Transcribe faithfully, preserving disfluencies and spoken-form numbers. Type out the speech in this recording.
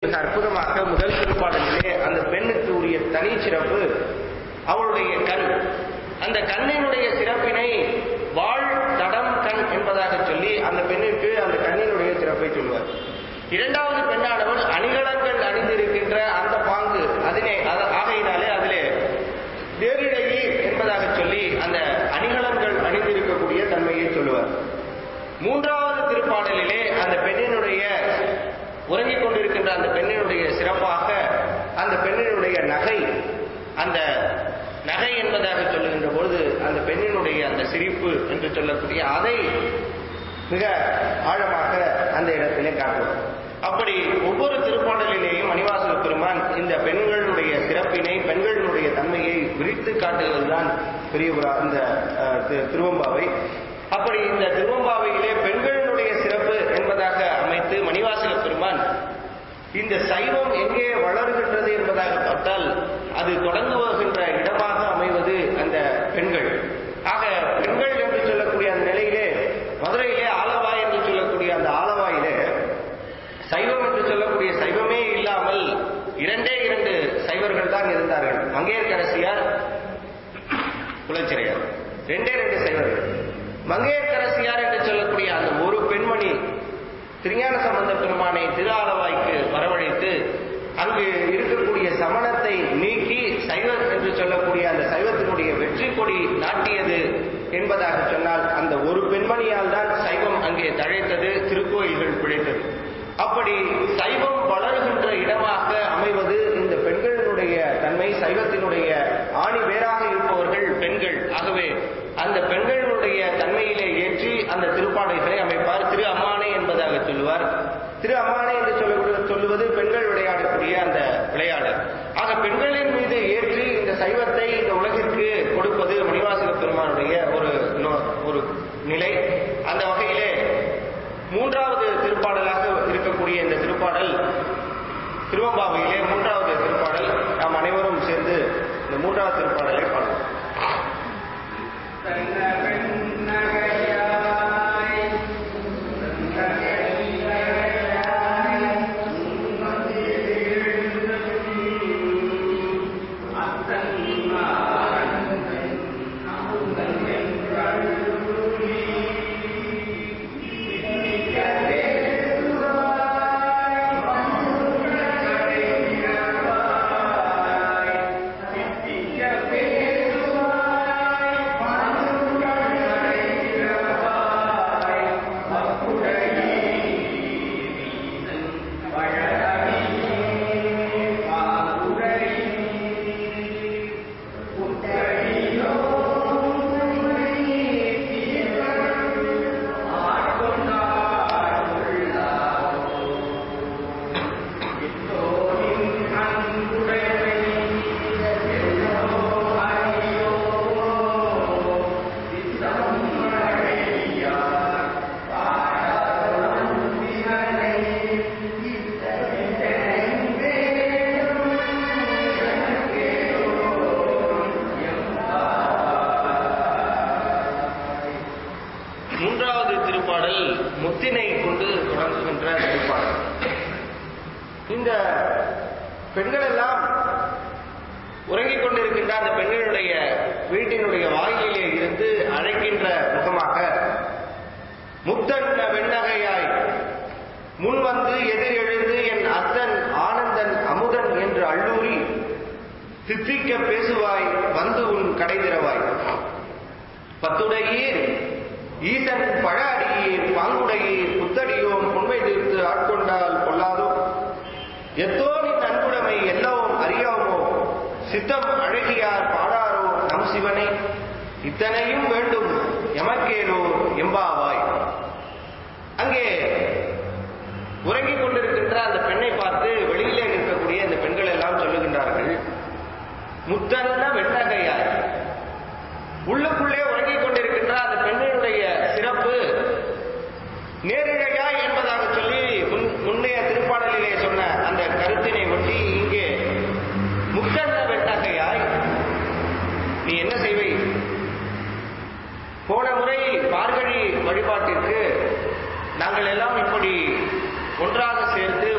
மிக அற்புதமாக முதல் திருப்பாடலிலே அந்த பெண்ணுக்கு உரிய தனி சிறப்பு அவளுடைய கண். அந்த கண்ணினுடைய சிறப்பினை வாழ் தடம் கண் என்பதாக சொல்லி அந்த பெண்ணிற்கு அந்த கண்ணினுடைய சிறப்பை சொல்வார். இரண்டாவது பெண்ணானவள் அணிகலன்கள் அணிந்திருக்கின்ற அந்த பாங்கு அதனை ஆகையினாலே அதிலே தேரிடையே என்பதாக சொல்லி அந்த அணிகலன்கள் அணிந்திருக்கக்கூடிய தன்மையை சொல்லுவார். மூன்றாவது திருப்பாடலிலே அந்த பெண்ணினுடைய உறங்கிக் கொண்டிருக்கின்ற அந்த பெண்ணினுடைய சிறப்பாக அந்த பெண்ணினுடைய நகை, அந்த நகை என்பதாக சொல்லுகின்ற பொழுது அந்த பெண்ணினுடைய அந்த சிரிப்பு என்று சொல்லக்கூடிய அதை மிக ஆழமாக அந்த இடத்திலே காட்டுவார். அப்படி ஒவ்வொரு திருப்பாடலிலேயும் மணிவாசக பெருமான் இந்த பெண்களுடைய சிறப்பினை, பெண்களுடைய தன்மையை விரித்து காட்டுவதுதான் பெரிய இந்த திருவம்பாவை. அப்படி இந்த திருவம்பாவையிலே பெண்களுடைய சிறப்பு என்பதாக அமைத்து மணிவாசக பெருமான் இந்த சைவம் எங்கே வளர்கின்றது என்பதாக பார்த்தால் அது தொடங்குகின்ற இடமாக அமைவது அந்த பெண்கள். ஆக பெண்கள் என்று சொல்லக்கூடிய அந்த நிலையிலே மதுரையிலே ஆலவாய் என்று சொல்லக்கூடிய அந்த ஆலவாயிலே சைவம் என்று சொல்லக்கூடிய சைவமே இல்லாமல் இரண்டே இரண்டு சைவர்கள் தான் இருந்தார்கள். மங்கையர்க்கரசியார், குலச்சிறையார், ரெண்டே ரெண்டு சைவர்கள். மங்கையர்க்கரசியார் என்று சொல்லக்கூடிய அந்த ஒரு பெண்மணி திருஞான சம்பந்த பெருமானை திரு ஆலவாய்க்கு வரவழைத்து அங்கு இருக்கக்கூடிய சமணத்தை நீக்கி சைவம் என்று சொல்லக்கூடிய அந்த சைவத்தினுடைய வெற்றி கொடி நாட்டியது என்பதாக சொன்னால் அந்த ஒரு பெண்மணியால் தான் சைவம் அங்கே தழைத்தது, திருக்கோயில்கள் பிழைத்தது. அப்படி சைவம் வளர்கின்ற இடமாக அமைவது இந்த பெண்களினுடைய தன்மை, சைவத்தினுடைய ஆணி வேறாக இருப்பவர்கள் பெண்கள். ஆகவே அந்த பெண்களுடைய தன்மையிலே ஏற்றி அந்த திருப்பாடல்களை அமைப்பார். திரு அம்மானை என்பதாக சொல்லுவார். திரு அம்மானை என்று சொல்ல சொல்லுவது பெண்கள் விளையாடக்கூடிய அந்த விளையாடு. ஆக பெண்களின் மீது ஏற்றி இந்த சைவத்தை இந்த உலகிற்கு கொடுப்பது மணிவாசக பெருமானுடைய ஒரு ஒரு நிலை. அந்த வகையிலே மூன்றாவது திருப்பாடலாக இருக்கக்கூடிய இந்த திருப்பாடல் திருவம்பாவையிலே மூன்றாவது திருப்பாடல். நாம் அனைவரும் சேர்ந்து இந்த மூன்றாவது திருப்பாடலை பாடுவோம். முத்தினை கொண்டு தொடங்குகின்ற திருப்பாடல். இந்த பெண்கள் எல்லாம் உறங்கிக் கொண்டிருக்கின்ற அந்த பெண்களுடைய வீட்டினுடைய வாயிலே இருந்து அழைக்கின்ற முகமாக முத்தன் வெண்ணகையாய் முன் வந்து எதிர் எழுந்து என் அத்தன் ஆனந்தன் அமுதன் என்று அள்ளூரி தித்திக்க பேசுவாய் வந்து உன் கடை திறவாய் பத்துடையீர் ஈசன் பழ அடியீர் பாங்குடையீர் புத்தடியோம் பொன்மை தீர்த்து ஆட்கொண்டால் கொள்ளாதோ எத்தோனின் அன்புடைமை எல்லோவும் அறியாமோ சித்தம் அழகியார் பாடாரோ நம் சிவனை இத்தனையும் வேண்டும் எமக்கேலோ எம்பாவாய். அங்கே உறங்கிக் கொண்டிருக்கின்ற அந்த பெண்ணை பார்த்து வெளியிலே இருக்கக்கூடிய இந்த பெண்கள் எல்லாம் சொல்லுகின்றார்கள், முத்தன்ன வெண்ணகையாய். உள்ளுக்குள்ளே உறங்கிக் கொண்டிருக்கின்ற அந்த பெண்ணினுடைய சிறப்பு நேரிழையாய் என்பதாக சொல்லி முன்னைய திருப்பாடலிலே சொன்ன அந்த கருத்தினை ஒட்டி இங்கே முத்தன்ன வெண்ணகையாய் நீ என்ன செய்வை? போன முறை மார்கழி வழிபாட்டிற்கு நாங்கள் எல்லாம் இப்படி ஒன்றாக சேர்த்து